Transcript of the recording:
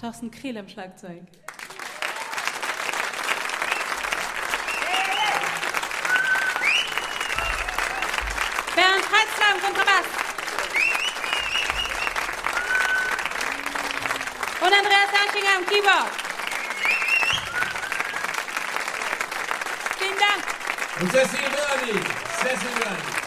Thorsten Krehl am Schlagzeug. Bernd Heitzler am Kontrabass. Und Andreas Aschinger am Keyboard. Vielen Dank. Und Cecil Mörni.